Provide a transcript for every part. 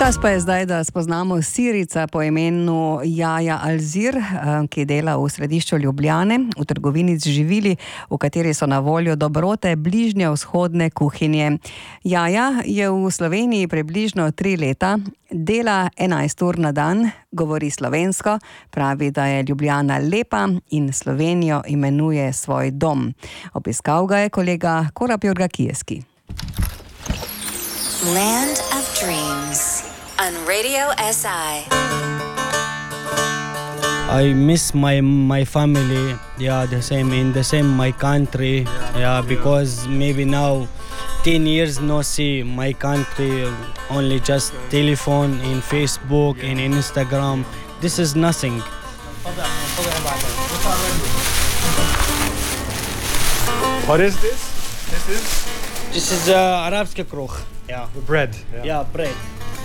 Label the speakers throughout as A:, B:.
A: Čas pa je zdaj, da spoznamo Sirica po imenu Jaja Alzir, ki dela v središču Ljubljane, v trgovini z živili, v kateri so na voljo dobrote bližnjevzhodne kuhinje. Jaja je v Sloveniji približno 3 leta, dela 11 ur na dan, govori slovensko, pravi, da je Ljubljana lepa in Slovenijo imenuje svoj dom. Obiskal ga je kolega Korab Jorgakijevski.
B: Land of Dreams on Radio SI.
C: I miss my family, the same in the same my country, because maybe now 10 years no see my country, only just telephone, in Facebook, in Instagram. This is nothing.
D: What is this?
C: This is Arabske kroeg. Yeah.
D: The bread.
C: Yeah, bread.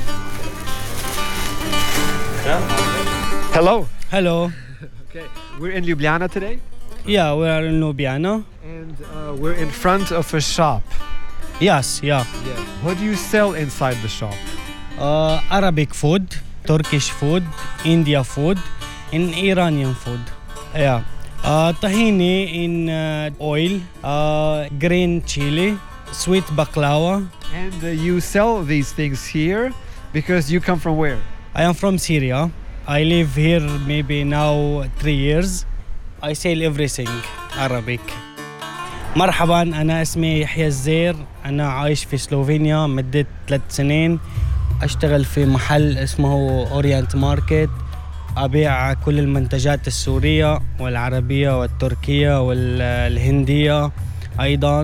D: Yeah. Hello.
C: Hello.
D: Okay. We're in Ljubljana today.
C: Yeah, we are in Ljubljana.
D: And we're in front of a shop.
C: Yes, yeah.
D: What do you sell inside the shop?
C: Arabic food, Turkish food, India food, and Iranian food. Yeah. Tahini in oil, green chili, sweet baklava.
D: And you sell these things here because you come from where?
C: I am from Syria. I live here maybe now 3 years. I sell everything Arabic. مرحبا أنا اسمي يحيى الزير. أنا عايش في سلوفينيا مدة 3 سنين. أشتغل في محل اسمه أورينت ماركت. أبيع كل المنتجات السورية والعربية والتركية والهندية أيضا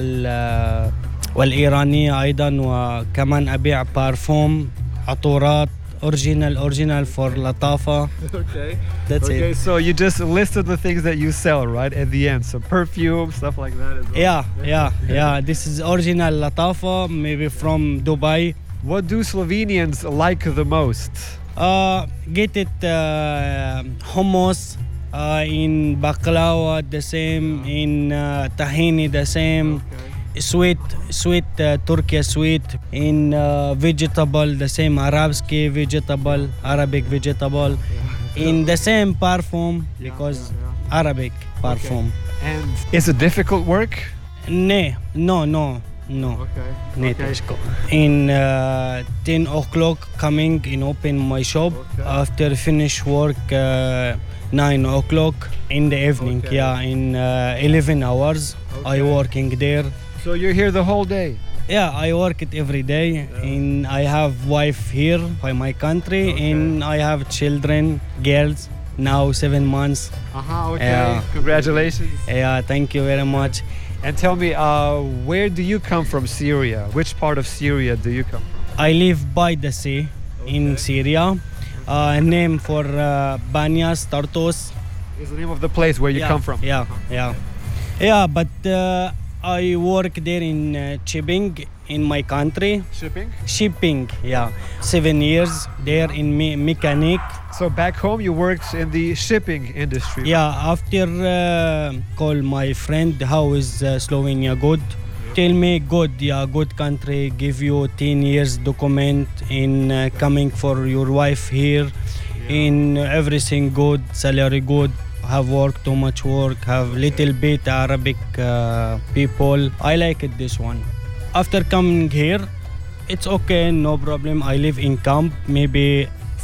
C: والإيرانية أيضا، وكمان أبيع بارفوم، عطورات original for لطافة.
D: Okay.
C: That's
D: okay,
C: it.
D: so you just listed the things that you sell, right, at the end. So perfume, stuff like that as well.
C: Yeah. This is original لطافة, maybe from Dubai.
D: What do Slovenians like the most?
C: Get it hummus, in baklava the same, in tahini the same.
D: Okay.
C: Sweet Turkey sweet, in vegetable the same, Arabski vegetable, Arabic vegetable, in the same perfume, because Arabic perfume.
D: And is it difficult work?
C: No.
D: Okay.
C: In 10 o'clock coming in open my shop.
D: Okay.
C: After finish work 9 o'clock in the evening.
D: Okay.
C: In 11 hours.
D: Okay.
C: I working there.
D: So you're here the whole day?
C: I work it every day. And I have wife here by my country.
D: Okay.
C: And I have children, girls, now 7 months.
D: Okay.
C: Yeah.
D: Congratulations.
C: Thank you very much.
D: And tell me, where do you come from, Syria? Which part of Syria do you come from?
C: I live by the sea in Syria. Name for Banyas, Tartus.
D: Is the name of the place where you come from?
C: Yeah, but I work there in shipping in my country. Shipping, 7 years there in mechanic.
D: So back home you worked in the shipping industry.
C: Yeah, after call my friend, how is Slovenia good? Tell me good country, give you 10 years document in coming for your wife here, in everything good, salary good, have work, too much work, have little bit Arabic people. I like it, this one. After coming here, it's okay, no problem. I live in camp, maybe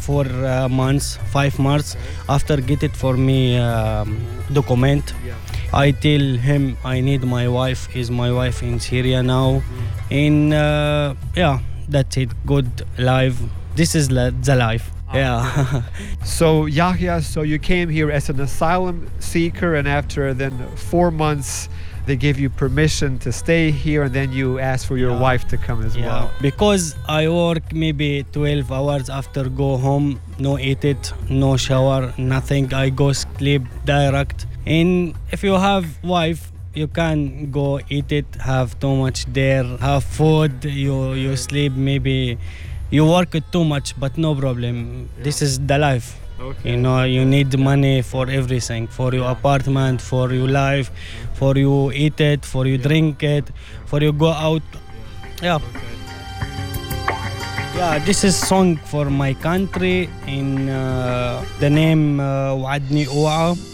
C: 4 months, 5 months. After get it for me document, I tell him I need my wife. Is my wife in Syria now? In that's it. Good life. This is the life. Yeah.
D: So Yahya, you came here as an asylum seeker, and after then 4 months they gave you permission to stay here, and then you asked for your wife to come as well.
C: Because I work maybe 12 hours, after go home, no eat it, no shower, nothing. I go sleep direct. And if you have wife, you can go eat it, have too much there, have food, you sleep, maybe you work it too much, but no problem. This is the life.
D: Okay.
C: You know, you need money for everything, for your apartment, for your life, for you eat it, for you drink it, for you go out. Yeah. Yeah, this is song for my country in the name وعدني أوعى.